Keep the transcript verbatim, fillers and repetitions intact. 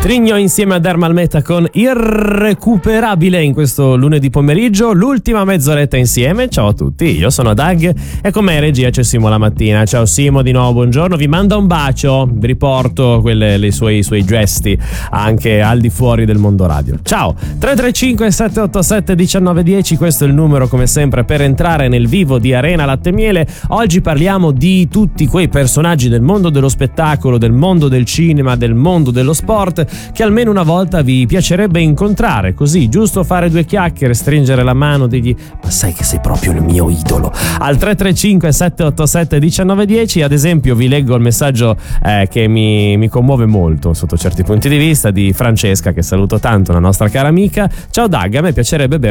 Trigno insieme a Dermal Meta con Irrecuperabile in questo lunedì pomeriggio, l'ultima mezz'oretta insieme. Ciao a tutti, io sono Doug e con me in regia c'è Simo la mattina. Ciao Simo, di nuovo buongiorno, vi manda un bacio, vi riporto quelle, i suoi, i suoi gesti anche al di fuori del mondo radio. Ciao, tre tre cinque sette otto sette uno nove uno zero, questo è il numero come sempre per entrare nel vivo di Arena Latte Miele. Oggi parliamo di tutti quei personaggi del mondo dello spettacolo, del mondo del cinema, del mondo dello sport che almeno una volta vi piacerebbe incontrare, così giusto fare due chiacchiere, stringere la mano, dirgli ma sai che sei proprio il mio idolo, al tre tre cinque sette otto sette uno nove uno zero. Ad esempio vi leggo il messaggio eh, che mi, mi commuove molto sotto certi punti di vista, di Francesca, che saluto tanto, la nostra cara amica. Ciao Doug, a me piacerebbe bere